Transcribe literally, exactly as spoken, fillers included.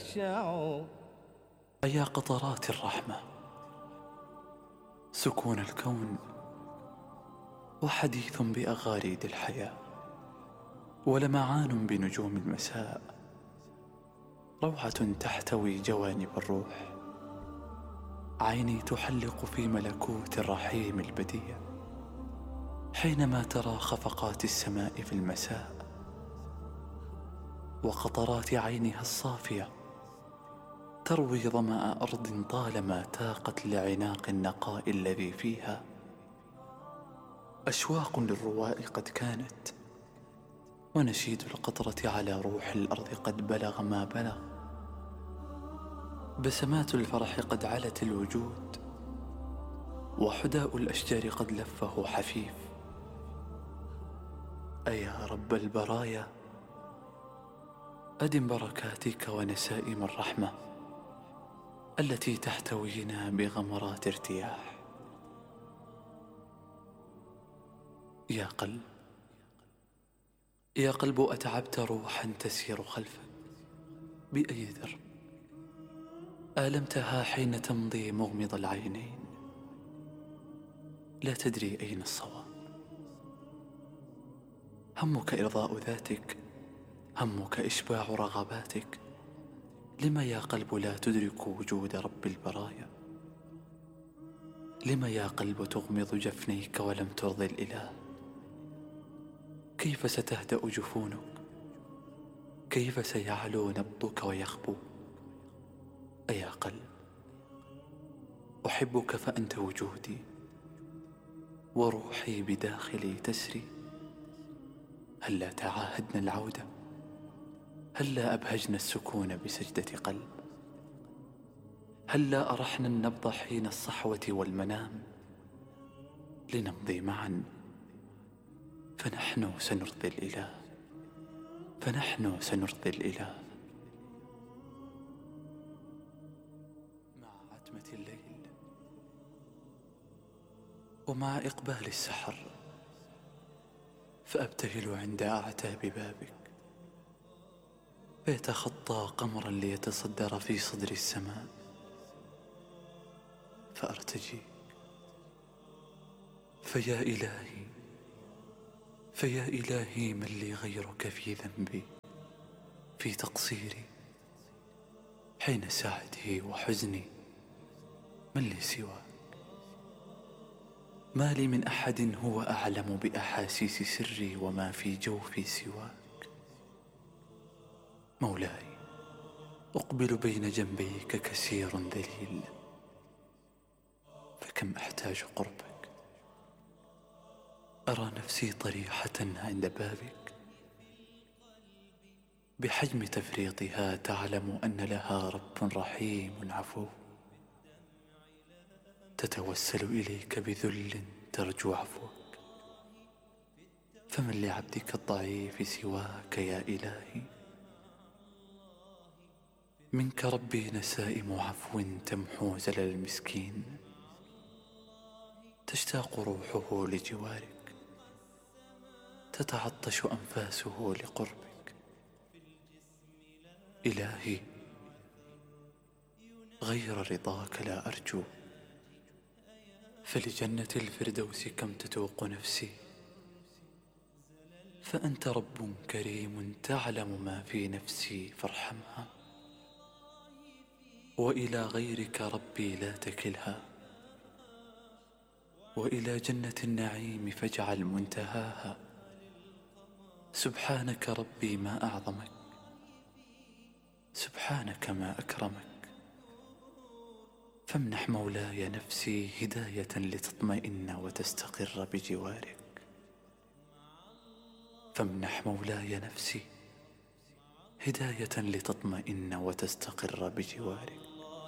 أخشع. أيا قطرات الرحمة، سكون الكون وحديث بأغاريد الحياة، ولمعان بنجوم المساء، روعة تحتوي جوانب الروح. عيني تحلق في ملكوت الرحيم البديع حينما ترى خفقات السماء في المساء، وقطرات عينها الصافية تروي ظمأ أرض طالما تاقت لعناق النقاء الذي فيها. أشواق للرواء قد كانت، ونشيد القطرة على روح الأرض قد بلغ ما بلغ. بسمات الفرح قد علت الوجود، وحداء الأشجار قد لفه حفيف. أيا رب البرايا، أدم بركاتك ونسائم الرحمة التي تحتوينا بغمرات ارتياح. يا قلب، يا قلب، أتعبت روحا تسير خلفك بأي درب؟ آلمتها حين تمضي مغمض العينين، لا تدري أين الصواب. همك إرضاء ذاتك، همك إشباع رغباتك. لم يا قلب لا تدرك وجود رب البرايا؟ لم يا قلب تغمض جفنيك ولم ترضي الإله؟ كيف ستهدأ جفونك؟ كيف سيعلو نبضك ويخبو؟ أيا قلب، أحبك فأنت وجودي، وروحي بداخلي تسري. هلا تعاهدنا العودة؟ هلا أبهجنا السكون بسجدة قلب؟ هلا أرحنا النبض حين الصحوة والمنام؟ لنمضي معا، فنحن سنرضي الإله، فنحن سنرضي الإله. مع عتمة الليل ومع إقبال السحر، فأبتهل عند أعتاب بابك، فيتخطى قمرا ليتصدر في صدر السماء، فأرتجيك. فيا إلهي، فيا إلهي، من لي غيرك في ذنبي، في تقصيري حين سعدي وحزني؟ من لي سواك؟ ما لي من أحد هو أعلم بأحاسيس سري وما في جوفي سواك. مولاي، أقبل بين جنبيك كسير ذليل، فكم أحتاج قربك. أرى نفسي طريحة عند بابك، بحجم تفريطها تعلم أن لها رب رحيم عفو. تتوسل إليك بذل ترجو عفوك، فمن لعبدك الضعيف سواك يا إلهي؟ منك ربي نسائم عفو تمحو زلل المسكين، تشتاق روحه لجوارك، تتعطش أنفاسه لقربك. إلهي، غير رضاك لا أرجو، فلجنة الفردوس كم تتوق نفسي. فأنت رب كريم تعلم ما في نفسي فارحمها، وإلى غيرك ربي لا تكلها، وإلى جنة النعيم فاجعل منتهاها. سبحانك ربي ما أعظمك، سبحانك ما أكرمك. فامنح مولاي نفسي هداية لتطمئن وتستقر بجوارك، فامنح مولاي نفسي هداية لتطمئن وتستقر بجوارك.